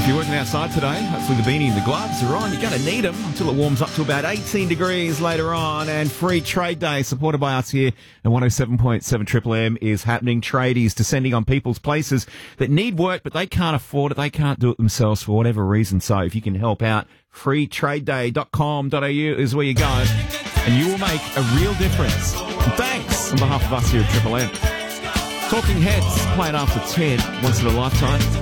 If you're working outside today, hopefully the beanie and the gloves are on. You're going to need them until it warms up to about 18 degrees later on. And Free Trade Day, supported by us here at 107.7 Triple M, is happening. Tradies descending on people's places that need work, but they can't afford it. They can't do it themselves for whatever reason. So if you can help out, freetradeday.com.au is where you go, and you will make a real difference. And thanks on behalf of us here at Triple M. Talking Heads, playing after 10, once in a lifetime.